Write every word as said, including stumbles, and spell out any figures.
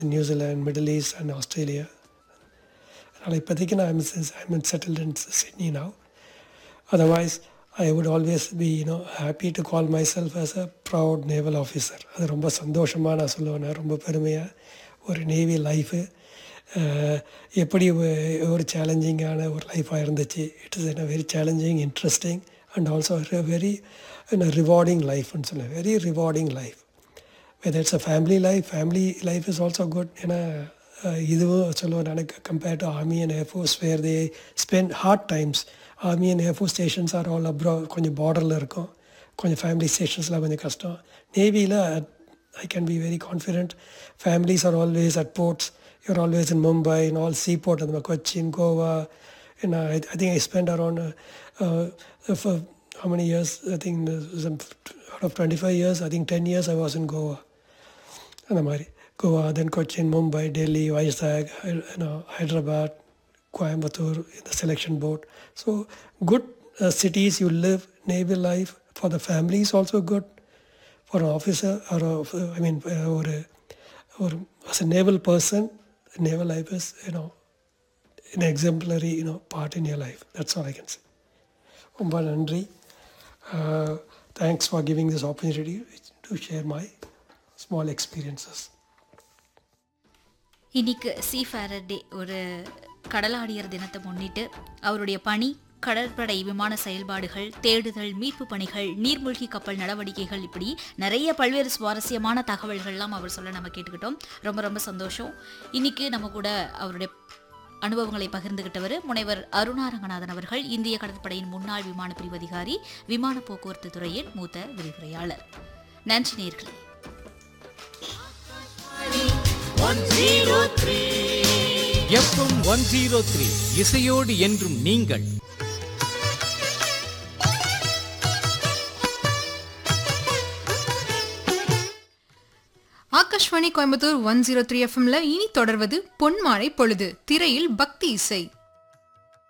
New Zealand, middle east and Australia. அதனால் இப்போதைக்கு நான் I am settled in Sydney now. Otherwise, I would always be, you know, happy to call myself as a proud naval officer. அது ரொம்ப சந்தோஷமாக நான் சொல்லுவேன். ரொம்ப பெருமையாக ஒரு நேவி லைஃபு எப்படி ஒரு சேலஞ்சிங்கான ஒரு லைஃபாக இருந்துச்சு. It is in a very challenging, interesting and also very in a rewarding லைஃப்னு சொல்லுவேன். Very rewarding life. Whether it's a family life, family life is also good. ஏன்னா இதுவும் சொல்லுவேன் எனக்கு compared to army and air force where they spend heart times. Army and air force stations are all Abra கொஞ்சம் பார்டரில் இருக்கும், கொஞ்சம் ஃபேமிலி ஸ்டேஷன்ஸ்லாம் கொஞ்சம் கஷ்டம். நேவியில் I can be very confident. Families are always at ports. You are always in Mumbai, in all sea board, அந்த Cochin, Goa. And I, I think I spent around uh, uh, for how many years? I think some, out of twenty-five years, I think ten years I was in Goa. அந்த மாதிரி கோவா, தென் Cochin, Mumbai, Delhi, Vaisakh, you know, Hyderabad, Coimbatore in the selection board. So good uh, cities you live. Naval life for the family is also good. For an officer or a, I mean uh, or, a, or as a naval person, naval life is, you know, an exemplary, you know, part in your life. That's all I can say. Umba nandri. Uh, thanks for giving this opportunity to share my small experiences. இன்னைக்கு சீஃபேரர் டே, ஒரு கடலாடியர் தினத்தை முன்னிட்டு அவருடைய பணி, கடற்படை விமான செயல்பாடுகள், தேடுதல், மீட்பு பணிகள், நீர்மூழ்கி கப்பல் நடவடிக்கைகள், இப்படி நிறைய பல்வேறு சுவாரஸ்யமான தகவல்கள்லாம் அவர் சொல்ல நம்ம கேட்டுக்கிட்டோம். ரொம்ப ரொம்ப சந்தோஷம். இன்னைக்கு நம்ம கூட அவருடைய அனுபவங்களை பகிர்ந்துகிட்டவர் முனைவர் அருணா ரங்கநாதன் அவர்கள், இந்திய கடற்படையின் முன்னாள் விமான பிரிவு அதிகாரி, விமான போக்குவரத்து துறையின் மூத்த விரிவுரையாளர். நன்றி நேயர்களே. எஃப்எம் ஒன் ஜீரோ த்ரீ இசையோடு என்றும் நீங்கள். Akashvani Coimbatore one zero three எஃப்எம்ல இனி தொடர்வது பொன்மாலை பொழுது. திரையில் பக்தி இசை.